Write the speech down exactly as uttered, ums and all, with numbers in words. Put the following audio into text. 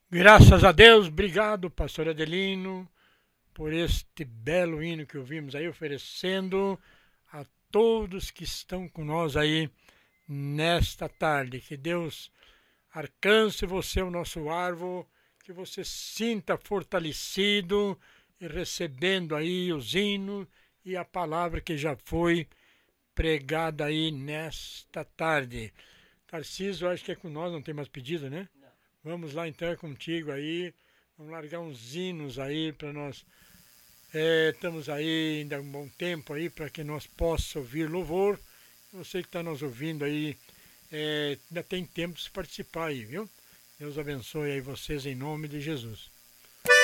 Graças a Deus, obrigado, pastor Adelino, por este belo hino que ouvimos aí, oferecendo a todos que estão com nós aí nesta tarde. Que Deus alcance você, o nosso árvore, que você sinta fortalecido e recebendo aí os hinos e a palavra que já foi pregada aí nesta tarde. Tarcísio, acho que é com nós, não tem mais pedido, né? Vamos lá então, é contigo aí. Vamos largar uns hinos aí para nós. É, estamos aí ainda um bom tempo aí para que nós possamos ouvir louvor. Você que está nos ouvindo aí, é, ainda tem tempo de participar aí, viu? Deus abençoe aí vocês em nome de Jesus.